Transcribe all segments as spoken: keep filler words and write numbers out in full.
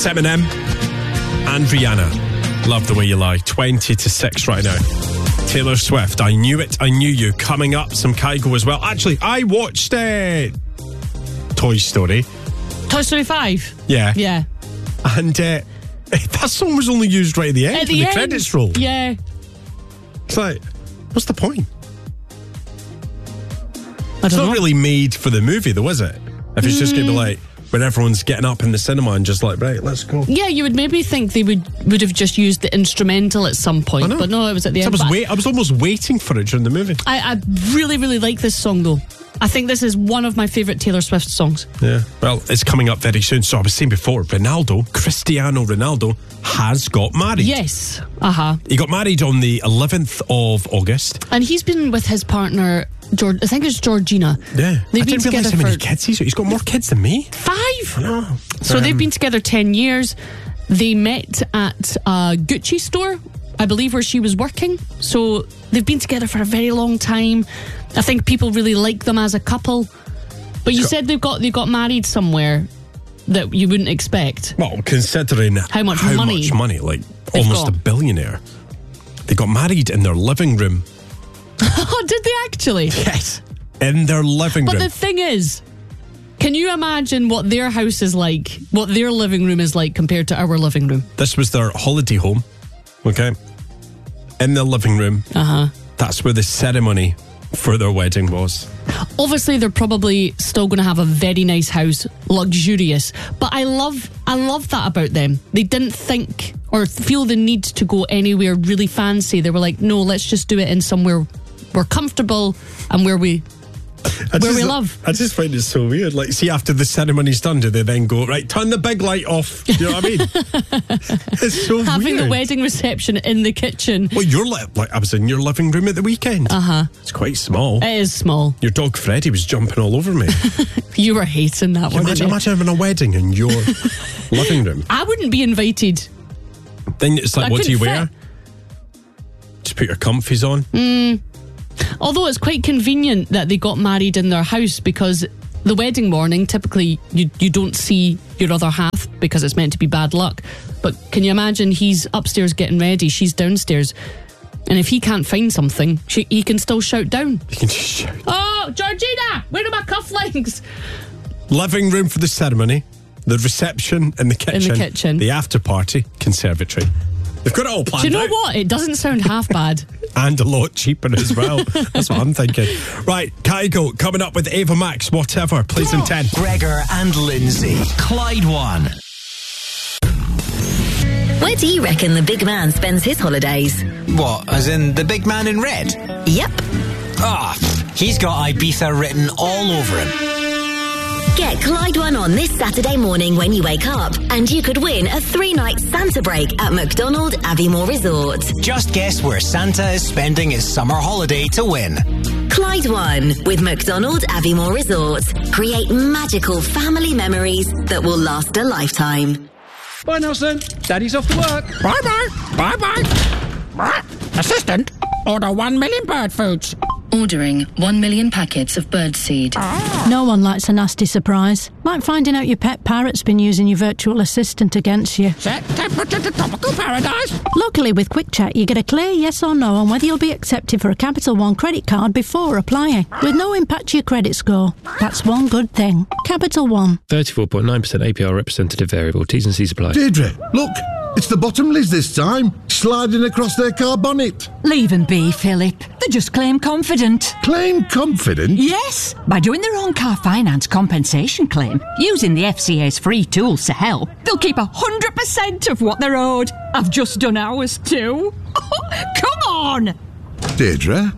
Eminem and Rihanna. Love the Way You Lie. twenty to six right now. Taylor Swift, I Knew It, I Knew You. Coming up, some Kygo as well. Actually, I watched uh, Toy Story. Toy Story five? Yeah. Yeah. And uh, that song was only used right at the end At when the, the end, credits roll. Yeah. It's like, what's the point? I It's don't not know. really made for the movie, though, is it? If it's just going to be like, when everyone's getting up in the cinema and just like, right, let's go. Yeah, you would maybe think they would, would have just used the instrumental at some point, I know. but no, it was at the So I end. was But wait, I was almost waiting for it during the movie. I, I really, really like this song, though. I think this is one of my favourite Taylor Swift songs. Yeah. Well, it's coming up very soon. So I was saying before, Ronaldo, Cristiano Ronaldo, has got married. Yes. Uh-huh. He got married on the eleventh of August. And he's been with his partner, George, I think it's Georgina. Yeah. They've I been didn't realise together how many for kids he's got. He's got more kids than me. five. Oh. So Um, they've been together ten years. They met at a Gucci store, I believe, where she was working. So they've been together for a very long time. I think people really like them as a couple. But you said they've got they got married somewhere that you wouldn't expect. Well, considering How much how money much money, like they've almost got. a billionaire. They got married in their living room. Oh, did they actually? Yes. In their living But room. the thing is, can you imagine what their house is like, what their living room is like compared to our living room? This was their holiday home, okay? In their living room. Uh-huh. That's where the ceremony for their wedding was. Obviously, they're probably still going to have a very nice house, luxurious. But I love, I love that about them. They didn't think or feel the need to go anywhere really fancy. They were like, no, let's just do it in somewhere we're comfortable and where we, I where just, we love. I just find it so weird. Like, see, after the ceremony's done, do they then go, right, turn the big light off? You know what I mean? It's so Having weird. the wedding reception in the kitchen. Well, you're li- like, I was in your living room at the weekend. Uh huh. It's quite small. It is small. Your dog Freddie was jumping all over me. You were hating that one. imagine, didn't you? imagine having a wedding in your living room. I wouldn't be invited. Then it's like, I what do you couldn't wear? fit. Just put your comfies on. Mm. Although it's quite convenient that they got married in their house, because the wedding morning, typically you, you don't see your other half because it's meant to be bad luck. But can you imagine, he's upstairs getting ready, she's downstairs, and if he can't find something, she, he can still shout down. You can just shout. Oh, Georgina, where are my cufflinks? Living room for the ceremony, the reception in the kitchen, kitchen. the after party, conservatory. They've got it all planned Do you know out. what? It doesn't sound half bad. And a lot cheaper as well. That's what I'm thinking. Right, Kygo coming up with Ava Max, whatever. Plays in ten. Gregor and Lindsay. Clyde One. Where do you reckon the big man spends his holidays? What, as in the big man in red? Yep. Ah, pff, he's got Ibiza written all over him. Get Clyde One on this Saturday morning when you wake up, and you could win a three-night Santa break at McDonald Aviemore Resort. Just guess where Santa is spending his summer holiday to win. Clyde One with McDonald Aviemore Resort. Create magical family memories that will last a lifetime. Bye, Nelson. Daddy's off to work. Bye-bye. Bye-bye. Assistant, order one million bird foods. Ordering one million packets of birdseed. No one likes a nasty surprise. Like finding out your pet parrot's been using your virtual assistant against you. Set temperature to tropical paradise. Luckily, with Quick Check, you get a clear yes or no on whether you'll be accepted for a Capital One credit card before applying, with no impact to your credit score. That's one good thing. Capital One. thirty-four point nine percent A P R representative variable. T's and C's apply. Deirdre, look, it's the Bottomleys this time, sliding across their car bonnet. Leave them be, Philip. They just claim confident. Claim confident? Yes, by doing their own car finance compensation claim, using the F C A's free tools to help, they'll keep one hundred percent of what they're owed. I've just done ours too. Come on! Deirdre?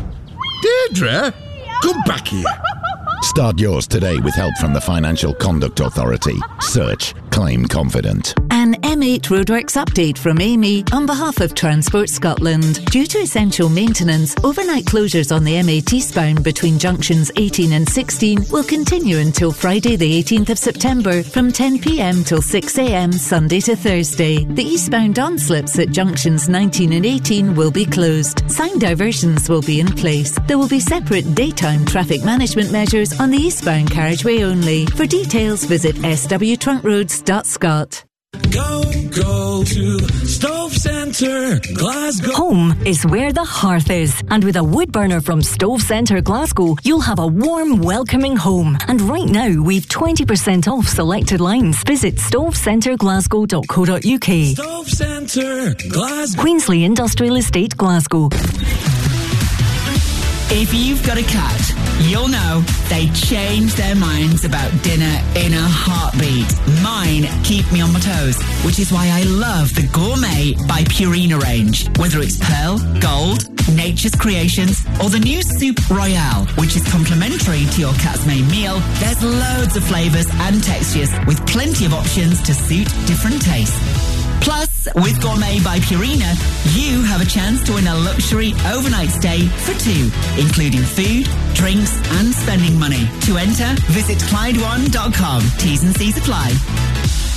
Deirdre? Come back here. Start yours today with help from the Financial Conduct Authority. Search Claim Confident. An M eight Roadworks update from Amy on behalf of Transport Scotland. Due to essential maintenance, overnight closures on the M eight eastbound between junctions eighteen and sixteen will continue until Friday the eighteenth of September from ten p.m. till six a.m. Sunday to Thursday. The eastbound on-slips at junctions nineteen and eighteen will be closed. Sign diversions will be in place. There will be separate daytime traffic management measures on the eastbound carriageway only. For details, visit s w trunk roads dot scot. Go, go to Stove Centre Glasgow. Home is where the hearth is, and with a wood burner from Stove Centre Glasgow, you'll have a warm, welcoming home. And right now, we've twenty percent off selected lines. Visit stove centre glasgow dot co dot uk. Stove Centre Glasgow. Queensley Industrial Estate, Glasgow. If you've got a cat, you'll know they change their minds about dinner in a heartbeat. Mine keep me on my toes, which is why I love the Gourmet by Purina range. Whether it's Pearl, Gold, Nature's Creations, or the new Soup Royale, which is complimentary to your cat's main meal, there's loads of flavours and textures with plenty of options to suit different tastes. Plus, with Gourmet by Purina, you have a chance to win a luxury overnight stay for two, including food, drinks and spending money. To enter, visit Clyde one dot com. T's and C's apply.